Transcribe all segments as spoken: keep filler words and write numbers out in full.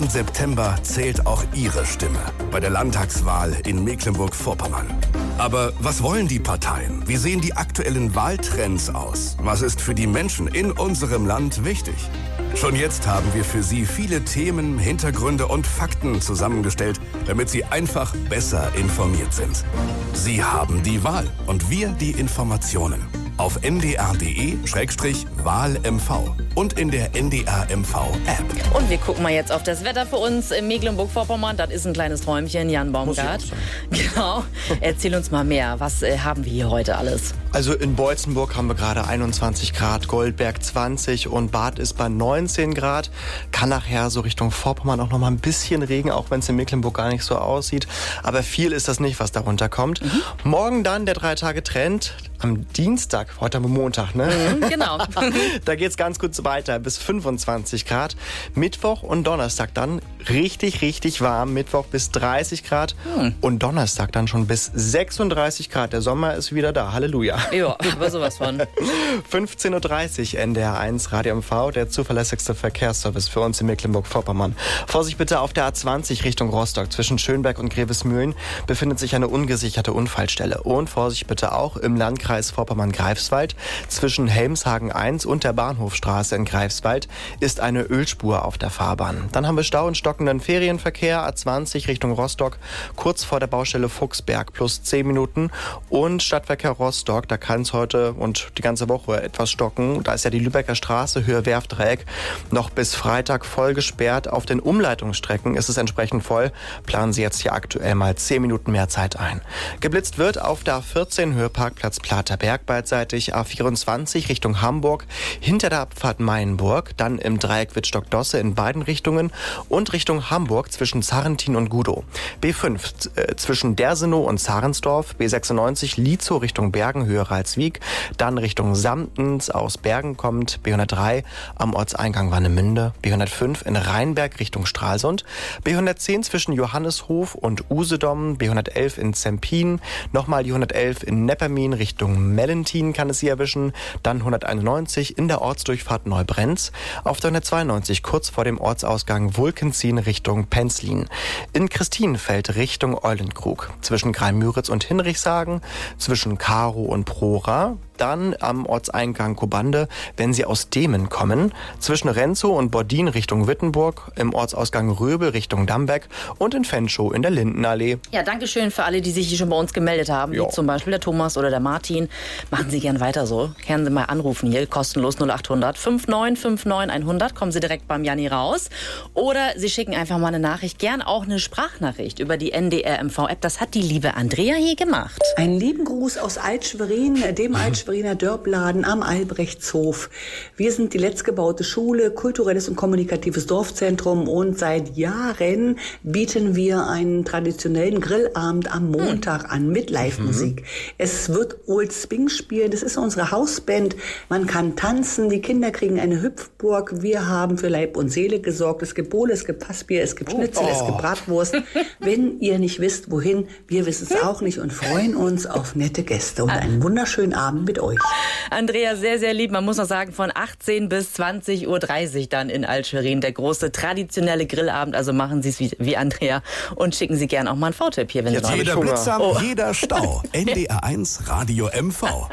Im September zählt auch Ihre Stimme bei der Landtagswahl in Mecklenburg-Vorpommern. Aber was wollen die Parteien? Wie sehen die aktuellen Wahltrends aus? Was ist für die Menschen in unserem Land wichtig? Schon jetzt haben wir für Sie viele Themen, Hintergründe und Fakten zusammengestellt, damit Sie einfach besser informiert sind. Sie haben die Wahl und wir die Informationen. Auf n d r punkt d e Schrägstrich Wahl M V und in der N D R M V-App. Und wir gucken mal jetzt auf das Wetter für uns in Mecklenburg-Vorpommern. Das ist ein kleines Träumchen, Jan Baumgart. Genau. Erzähl uns mal mehr. Was äh, haben wir hier heute alles? Also in Beutzenburg haben wir gerade einundzwanzig Grad, Goldberg zwanzig und Bad ist bei neunzehn Grad. Kann nachher so Richtung Vorpommern auch noch mal ein bisschen Regen, auch wenn es in Mecklenburg gar nicht so aussieht. Aber viel ist das nicht, was darunter kommt. Mhm. Morgen dann der Drei-Tage-Trend. Am Dienstag, heute am Montag, ne? Mhm, genau. Da geht's ganz gut weiter, bis fünfundzwanzig Grad. Mittwoch und Donnerstag dann richtig, richtig warm. Mittwoch bis dreißig Grad mhm. und Donnerstag dann schon bis sechsunddreißig Grad. Der Sommer ist wieder da. Halleluja. Ja, aber sowas von. fünfzehn Uhr dreißig N D R eins Radio M V, der zuverlässigste Verkehrsservice für uns in Mecklenburg-Vorpommern. Vorsicht bitte auf der A zwanzig Richtung Rostock. Zwischen Schönberg und Grevesmühlen befindet sich eine ungesicherte Unfallstelle. Und Vorsicht bitte auch im Landkreis Vorpommern-Greifswald. Zwischen Helmshagen eins und der Bahnhofstraße in Greifswald ist eine Ölspur auf der Fahrbahn. Dann haben wir Stau und stockenden Ferienverkehr. A zwanzig Richtung Rostock, kurz vor der Baustelle Fuchsberg, plus zehn Minuten. Und Stadtverkehr Rostock, da kann es heute und die ganze Woche etwas stocken. Da ist ja die Lübecker Straße, Höhe Werftdreieck, noch bis Freitag voll gesperrt. Auf den Umleitungsstrecken ist es entsprechend voll. Planen Sie jetzt hier aktuell mal zehn Minuten mehr Zeit ein. Geblitzt wird auf der A vierzehn, Höhe Parkplatz Platerberg, beidseitig A vierundzwanzig Richtung Hamburg, hinter der Abfahrt Meienburg, dann im Dreieck Wittstock-Dosse in beiden Richtungen und Richtung Hamburg zwischen Zarrentin und Gudow. B fünf äh, zwischen Dersenow und Zarensdorf, B sechsundneunzig Lietzow Richtung Bergen, Höhe Ralswiek, dann Richtung Samtens aus Bergen kommt B hundertdrei am Ortseingang Warnemünde, B hundertfünf in Rheinberg Richtung Stralsund, B hundertzehn zwischen Johanneshof und Usedom, B hundertelf in Zempin, nochmal die hundertelf in Neppermin Richtung Mellentin kann es Sie erwischen, dann hunderteinundneunzig in der Ortsdurchfahrt Neubrenz, auf der hundertzweiundneunzig kurz vor dem Ortsausgang Wulkenzien Richtung Penzlin, in Christinenfeld Richtung Eulenkrug, zwischen Greimüritz und Hinrichshagen, zwischen Karow und Prora, dann am Ortseingang Kobande, wenn Sie aus Demen kommen, zwischen Renzow und Bordin Richtung Wittenburg, im Ortsausgang Röbel Richtung Dambeck und in Fenschow in der Lindenallee. Ja, danke schön für alle, die sich hier schon bei uns gemeldet haben, jo. Wie zum Beispiel der Thomas oder der Martin. Machen Sie gern weiter so. Können Sie mal anrufen hier, kostenlos null acht hundert neunundfünfzig neunundfünfzig hundert. Kommen Sie direkt beim Janni raus. Oder Sie schicken einfach mal eine Nachricht, gern auch eine Sprachnachricht über die N D R M V-App. Das hat die liebe Andrea hier gemacht. Einen lieben Gruß aus Alt-Schwerin, dem Alt-Schweriner Dörpladen am Albrechtshof. Wir sind die letztgebaute Schule, kulturelles und kommunikatives Dorfzentrum und seit Jahren bieten wir einen traditionellen Grillabend am Montag an mit Live-Musik. Mhm. Es wird Old Sping spielen, das ist unsere Hausband. Man kann tanzen, die Kinder kriegen eine Hüpfburg. Wir haben für Leib und Seele gesorgt. Es gibt Bowle, es gibt Passbier, es gibt Schnitzel, oh. es gibt Bratwurst. Wenn ihr nicht wisst, wohin, wir wissen es auch nicht und freuen uns auf nette Gäste und einen wunderschönen Abend mit euch. Andrea, sehr, sehr lieb. Man muss noch sagen, von achtzehn bis zwanzig Uhr dreißig dann in Alt-Schwerin. Der große traditionelle Grillabend. Also machen Sie es wie, wie Andrea und schicken Sie gerne auch mal einen V-Tipp hier, wenn Jetzt Sie jeder Blitzsamen, oh. jeder Stau. N D R eins Radio M V.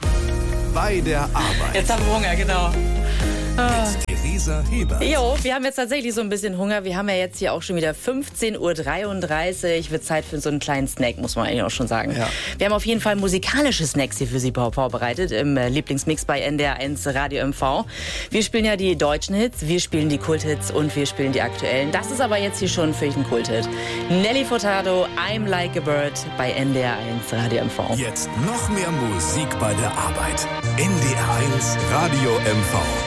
Bei der Arbeit. Jetzt haben wir Hunger, genau. Mit Theresa Hebert. Jo, wir haben jetzt tatsächlich so ein bisschen Hunger. Wir haben ja jetzt hier auch schon wieder fünfzehn Uhr dreiunddreißig. Wird Zeit für so einen kleinen Snack, muss man eigentlich auch schon sagen. Ja. Wir haben auf jeden Fall musikalische Snacks hier für Sie vorbereitet im Lieblingsmix bei N D R eins Radio M V. Wir spielen ja die deutschen Hits, wir spielen die Kulthits und wir spielen die aktuellen. Das ist aber jetzt hier schon für ein Kulthit. Nelly Furtado, I'm Like a Bird bei N D R eins Radio M V. Jetzt noch mehr Musik bei der Arbeit. N D R eins Radio M V.